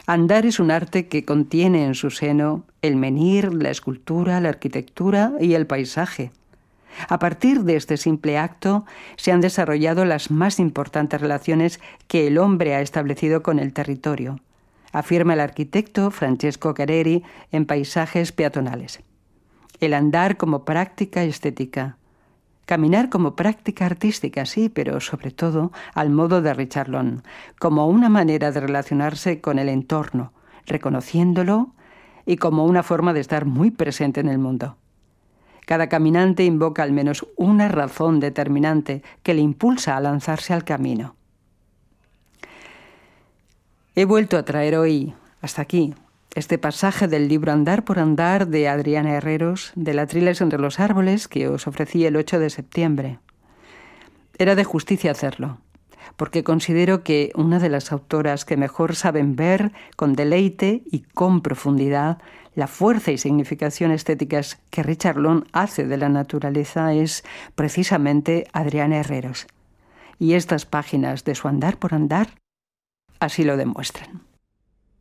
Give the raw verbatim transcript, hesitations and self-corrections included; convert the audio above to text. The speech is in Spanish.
Andar es un arte que contiene en su seno el menhir, la escultura, la arquitectura y el paisaje. A partir de este simple acto se han desarrollado las más importantes relaciones que el hombre ha establecido con el territorio, afirma el arquitecto Francesco Careri en Paisajes peatonales. El andar como práctica estética. Caminar como práctica artística, sí, pero sobre todo al modo de Richard Long, como una manera de relacionarse con el entorno, reconociéndolo y como una forma de estar muy presente en el mundo. Cada caminante invoca al menos una razón determinante que le impulsa a lanzarse al camino. He vuelto a traer hoy, hasta aquí, este pasaje del libro Andar por Andar de Adriana Herreros, de la Atriles entre los árboles, que os ofrecí el ocho de septiembre. Era de justicia hacerlo, porque considero que una de las autoras que mejor saben ver con deleite y con profundidad la fuerza y significación estéticas que Richard Long hace de la naturaleza es precisamente Adriana Herreros. Y estas páginas de su Andar por Andar así lo demuestran.